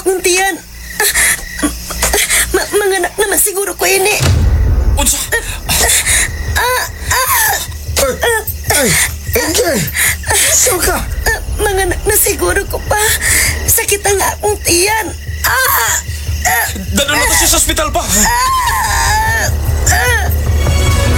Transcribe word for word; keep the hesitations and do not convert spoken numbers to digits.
akong tiyan. Ma- manganak naman siguro ko ini. Unsa? Ay, ay, Angel! Saan ka? Ah, manganak na siguro ko pa. Sakit ang akong tiyan. Ah! Dadala na to siya sa ospital pa. Ah! Ah!